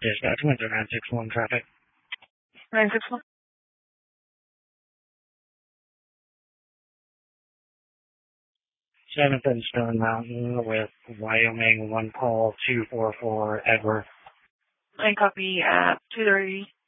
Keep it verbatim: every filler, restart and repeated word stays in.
Dispatch, Windsor nine six one traffic. nine six one. seventh and Stone Mountain with Wyoming one call two four four Edward. I copy at two thirty.